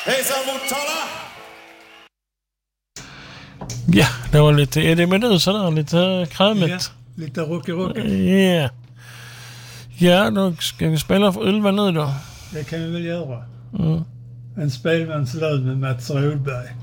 Hejsan Motala! Ja, det var lite Eddie Meduza där, lite krämigt. Ja, lite rocky. Ja. Ja, då ska vi spela för Ulva nu då. Det kan vi väl göra. Mm. En spelmans lön med Mats Rodberg.